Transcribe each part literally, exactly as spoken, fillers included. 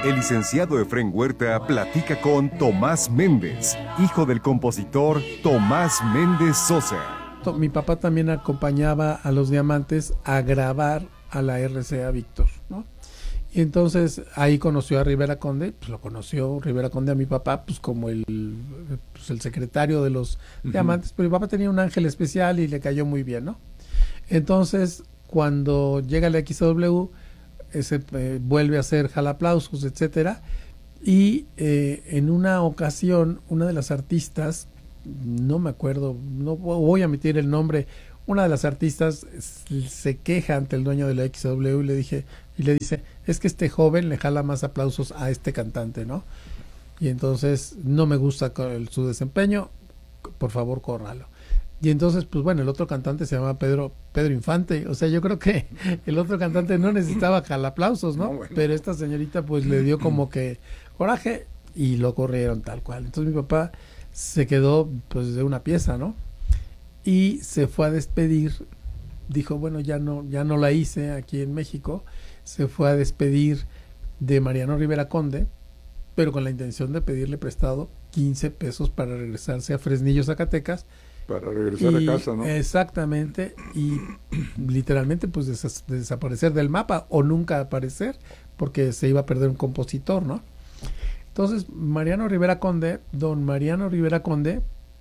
El licenciado Efrén Huerta platica con Tomás Méndez, hijo del compositor Tomás Méndez Sosa. Mi papá también acompañaba a los Diamantes a grabar a la R C A Víctor, ¿no? Y entonces ahí conoció a Rivera Conde, pues lo conoció Rivera Conde a mi papá, pues como el, pues el secretario de los uh-huh. Diamantes, pero mi papá tenía un ángel especial y le cayó muy bien, ¿no? Entonces, cuando llega la X W, ese, eh, vuelve a hacer jalaplausos, etcétera, y eh, en una ocasión, una de las artistas, no me acuerdo, no voy a omitir el nombre, una de las artistas se queja ante el dueño de la X W y le dije y le dice, es que este joven le jala más aplausos a este cantante, ¿no? Y entonces no me gusta el, su desempeño, por favor córralo. Y entonces, pues bueno, el otro cantante se llama Pedro Pedro Infante, o sea, yo creo que el otro cantante no necesitaba jalaplausos, ¿no? No, bueno. Pero esta señorita pues le dio como que coraje y lo corrieron tal cual. Entonces mi papá se quedó pues de una pieza, ¿no? Y se fue a despedir, dijo, bueno, ya no, ya no la hice aquí en México, se fue a despedir de Mariano Rivera Conde, pero con la intención de pedirle prestado quince pesos para regresarse a Fresnillo, Zacatecas. Para regresar y, a casa, ¿no? Exactamente, y literalmente pues des- desaparecer del mapa o nunca aparecer, porque se iba a perder un compositor, ¿no? Entonces, Mariano Rivera Conde, don Mariano Rivera Conde,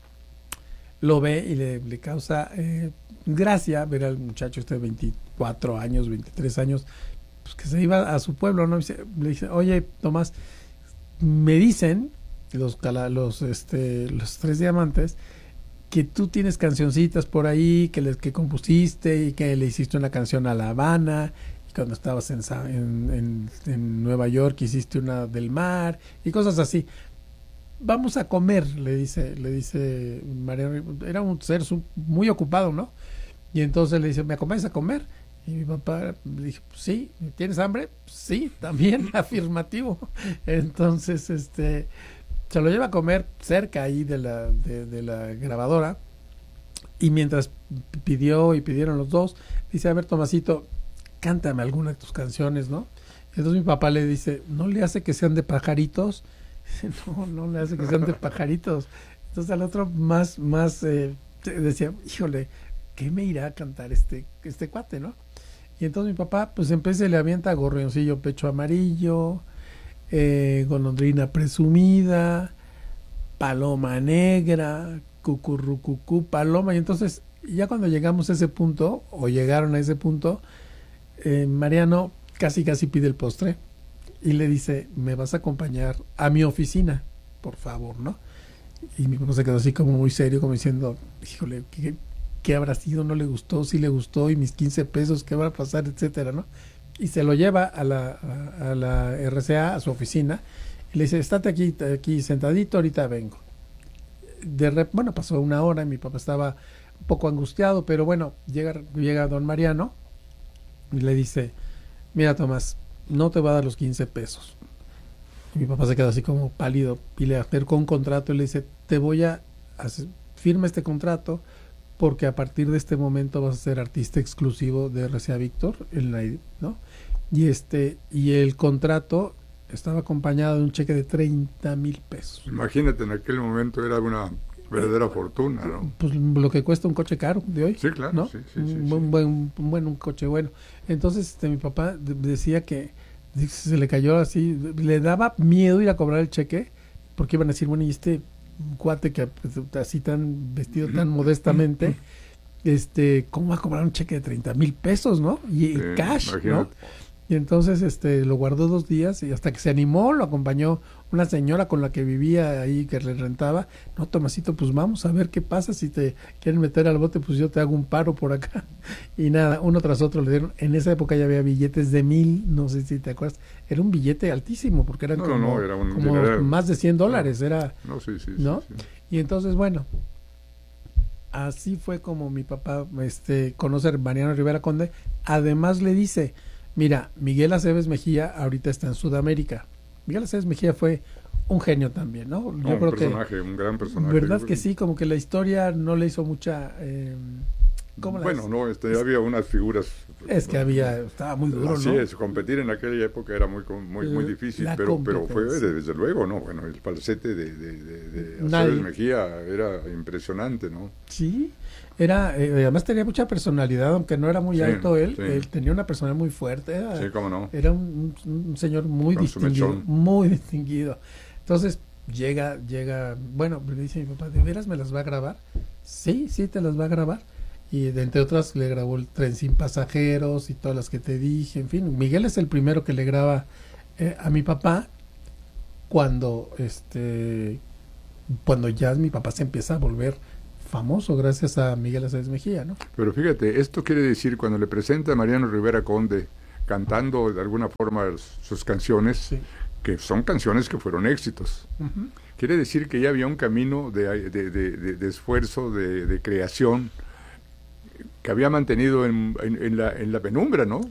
lo ve y le, le causa eh, gracia ver al muchacho este de veinticuatro años, veintitrés años, pues que se iba a su pueblo, ¿no? Y se, le dice, oye, Tomás, me dicen los, los, este, los tres diamantes que tú tienes cancioncitas por ahí, que, les, que compusiste y que le hiciste una canción a La Habana, y cuando estabas en, en, en, en Nueva York hiciste una del mar y cosas así. Vamos a comer, le dice, le dice Mariano, era un ser muy ocupado, ¿no? Y entonces le dice, ¿me acompañas a comer? Y mi papá le dijo, sí, ¿tienes hambre? Sí, también, afirmativo. Entonces, este, se lo lleva a comer cerca ahí de la, de, de la grabadora, y mientras pidió y pidieron los dos, dice, a ver, Tomasito, cántame alguna de tus canciones, ¿no? Entonces mi papá le dice, ¿no le hace que sean de pajaritos? No, no le hace que sean de pajaritos. Entonces al otro más, más eh, decía, híjole, ¿qué me irá a cantar este, este cuate, no? Y entonces mi papá, pues empieza y le avienta Gorrioncillo Pecho Amarillo, eh, Golondrina Presumida, Paloma Negra, Cucurrucucú, Paloma. Y entonces, ya cuando llegamos a ese punto, o llegaron a ese punto, eh, Mariano casi casi pide el postre. Y le dice, ¿me vas a acompañar a mi oficina? Por favor, ¿no? Y mi papá se quedó así como muy serio, como diciendo, híjole, ¿qué, qué habrá sido? ¿No le gustó? ¿Sí le gustó? ¿Y mis quince pesos? ¿Qué va a pasar? Etcétera, ¿no? Y se lo lleva a la, a, a la R C A, a su oficina, y le dice, estate aquí, aquí sentadito, ahorita vengo. De rep- bueno, pasó una hora y mi papá estaba un poco angustiado, pero bueno, llega, llega don Mariano y le dice, mira, Tomás, no te va a dar los quince pesos. Y mi papá se queda así como pálido y le acercó un contrato y le dice, te voy a hacer, firma este contrato porque a partir de este momento vas a ser artista exclusivo de R C A Víctor, ¿no? Y este, y el contrato estaba acompañado de un cheque de treinta mil pesos. Imagínate, en aquel momento era una verdadera fortuna, ¿no? Pues lo que cuesta un coche caro de hoy. Sí, claro, ¿no? sí, sí, sí, un, sí. Buen, buen, un buen un coche bueno. Entonces este, mi papá de- decía que se le cayó así, le daba miedo ir a cobrar el cheque, porque iban a decir, bueno, y este cuate que pues, así tan vestido tan modestamente, este, ¿cómo va a cobrar un cheque de treinta mil pesos, no? Y Sí, cash, imagínate. ¿no? Y entonces este lo guardó dos días y hasta que se animó, lo acompañó una señora con la que vivía ahí, que le rentaba. No, Tomasito, pues vamos a ver qué pasa, si te quieren meter al bote, pues yo te hago un paro por acá. Y nada, uno tras otro le dieron. En esa época ya había billetes de mil, no sé si te acuerdas. Era un billete altísimo, porque eran No, como, no, era un como dinero. más de cien dólares, era, No, sí, sí, ¿no? sí, sí. Y entonces, bueno, así fue como mi papá este, conoce a Mariano Rivera Conde. Además le dice, mira, Miguel Aceves Mejía ahorita está en Sudamérica. Miguel Aceves Mejía fue un genio también, ¿no? No, Yo un creo personaje, que, un gran personaje. ¿verdad que sí? Como que la historia no le hizo mucha, eh, ¿Cómo Bueno, las... no, este, había unas figuras. Es que había, estaba muy duro, Así ¿no? es, competir en aquella época era muy muy muy difícil, La pero pero fue competencia. desde luego, ¿no? Bueno, el falsete de, de, de, de Nadie. Aceves Mejía era impresionante, ¿no? Sí, era, eh, además tenía mucha personalidad, aunque no era muy Sí, alto él, sí. él tenía una personalidad muy fuerte, era, Sí, cómo no. era un, un- un señor muy Con su distinguido, mechón. muy distinguido. Entonces llega, llega, bueno, le dice mi papá, ¿de veras me las va a grabar? Sí, sí, te las va a grabar. Y de entre otras le grabó el Tren sin pasajeros y todas las que te dije, en fin. Miguel es el primero que le graba eh, a mi papá cuando, este, cuando ya mi papá se empieza a volver famoso gracias a Miguel Aceves Mejía, ¿no? Pero fíjate, esto quiere decir cuando le presenta a Mariano Rivera Conde cantando de alguna forma sus canciones, Sí. que son canciones que fueron éxitos. Ujú. Quiere decir que ya había un camino de, de, de, de, de esfuerzo, de, de creación, que había mantenido en, en, en, la, en la penumbra, ¿no?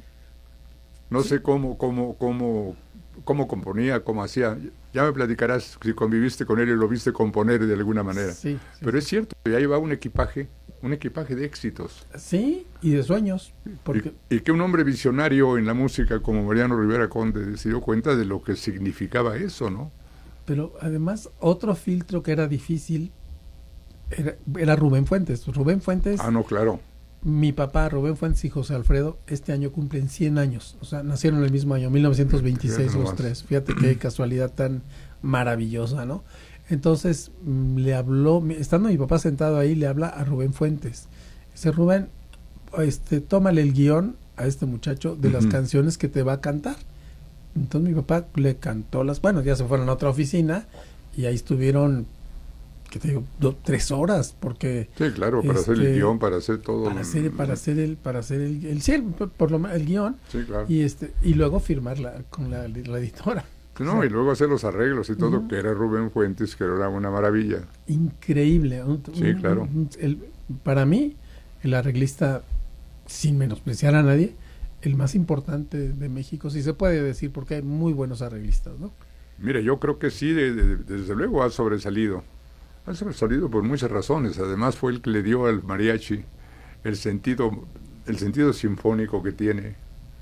No Sí. sé cómo, cómo, cómo, cómo componía, cómo hacía. Ya me platicarás si conviviste con él y lo viste componer de alguna manera. Sí, sí, Pero sí. es cierto, ya lleva un equipaje, un equipaje de éxitos. Sí, y de sueños, porque Y, y que un hombre visionario en la música como Mariano Rivera Conde se dio cuenta de lo que significaba eso, ¿no? pero además otro filtro que era difícil era, era Rubén Fuentes. Rubén Fuentes, Ah, no, claro. mi papá Rubén Fuentes y José Alfredo este año cumplen cien años, o sea, nacieron el mismo año, mil novecientos veintiséis Fíjate los nomás. tres. Fíjate qué casualidad tan maravillosa, ¿no? Entonces mm, le habló, mi- estando mi papá sentado ahí, le habla a Rubén Fuentes. Dice, Rubén, este, tómale el guión a este muchacho de las Ujú. canciones que te va a cantar. Entonces mi papá le cantó las, bueno, ya se fueron a otra oficina y ahí estuvieron, ¿qué te digo? Do- tres horas, porque Sí, claro, para hacer el Este, guión, para hacer todo. para hacer, para hacer el, para hacer el, el, sí, el- por, por lo menos el guión Sí, claro. y este, y luego firmarla con la, la editora. No, y luego hacer los arreglos y todo, Ujú. que era Rubén Fuentes, que era una maravilla. Increíble. Un- Sí, un- claro. un- el- para mí, el arreglista, sin menospreciar a nadie, el más importante de México, si se puede decir, porque hay muy buenos arreglistas, ¿no? Mire, yo creo que sí, de- de- desde luego ha sobresalido. Ha sobresalido por muchas razones. Además fue el que le dio al mariachi el sentido, el sentido sinfónico que tiene.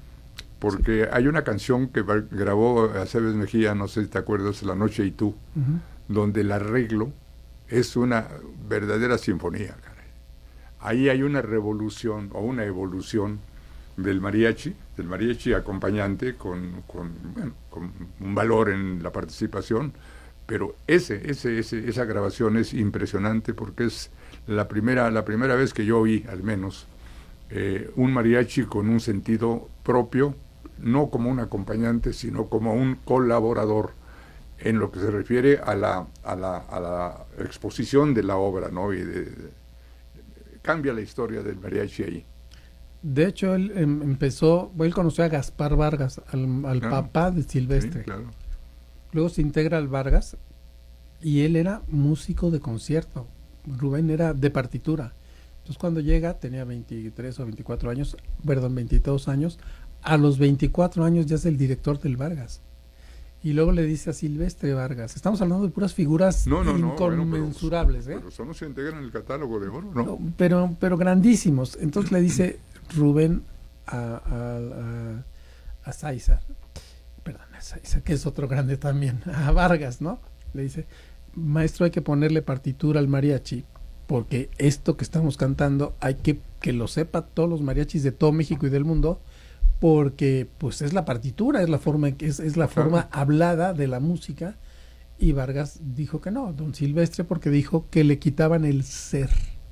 Porque hay una canción que va- grabó Aceves Mejía, no sé si te acuerdas, La Noche y tú, Ujú. donde el arreglo es una verdadera sinfonía, caray. Ahí hay una revolución o una evolución del mariachi, del mariachi acompañante con, con, bueno, con un valor en la participación, pero ese, ese, ese, esa grabación es impresionante porque es la primera, la primera vez que yo oí, al menos, eh, un mariachi con un sentido propio, no como un acompañante, sino como un colaborador en lo que se refiere a la, a la, a la exposición de la obra, ¿no? Y de, de, cambia la historia del mariachi ahí. De hecho, él em, empezó, él conoció a Gaspar Vargas, al, al Claro. papá de Silvestre. Sí, claro. Luego se integra al Vargas y él era músico de concierto. Rubén era de partitura. Entonces cuando llega tenía veintitrés o veinticuatro años, perdón, veintidós años. A los veinticuatro años ya es el director del Vargas. Y luego le dice a Silvestre Vargas, estamos hablando de puras figuras No, no, no, inconmensurables, bueno, pero, ¿eh? pero eso no se integra en el catálogo de oro, ¿no? No, pero, pero grandísimos. Entonces le dice Rubén a, a, a, a Sáizar, perdón, a Sáizar, que es otro grande también, a Vargas, ¿no? Le dice, maestro, hay que ponerle partitura al mariachi, porque esto que estamos cantando hay que que lo sepa todos los mariachis de todo México y del mundo, porque pues es la partitura, es la forma en que es, es la forma hablada de la música. Y Vargas dijo que no, don Silvestre, porque dijo que le quitaban el ser,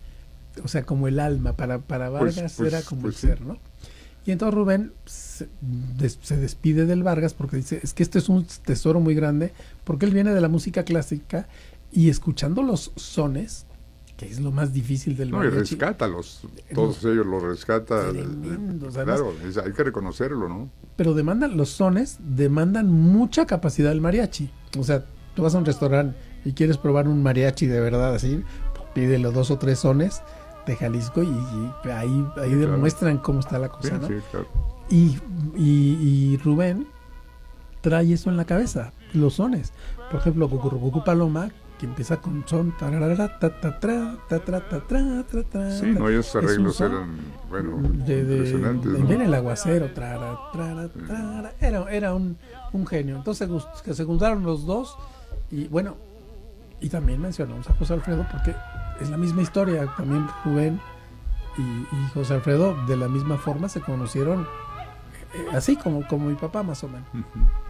o sea, como el alma. Para, para Pues- Vargas pues- era como pues el sí. ser, ¿no? Y entonces Rubén se, des- se despide del Vargas porque dice, es que este es un tesoro muy grande, porque él viene de la música clásica y escuchando los sones, que es lo más difícil del No, y mariachi. rescátalos, todos ellos los rescata. Tremendos, Claro, es- hay que reconocerlo, ¿no? Pero demandan, los sones demandan mucha capacidad del mariachi. O sea, tú vas a un restaurante y quieres probar un mariachi de verdad así, pide los dos o tres sones de Jalisco y, y ahí, ahí Sí, claro. demuestran cómo está la Sí, cosa, ¿no? sí, claro. Y, y, y Rubén trae eso en la cabeza, los sones. Por ejemplo, Cucurrucucú Paloma, que empieza con son tararara, ta, ta, tra, ta, tra, ta, tra, tra, tra, Sí, no, esos es un arreglos son eran, bueno, de, de, impresionantes, de- ¿no? viene el aguacero, trara, trara, trara, era, era un, un genio. Entonces gust- que se juntaron los dos y bueno, y también mencionamos a José Alfredo porque es la misma historia, también Rubén y, y José Alfredo de la misma forma se conocieron, eh, así como, como mi papá más o menos. Ujú.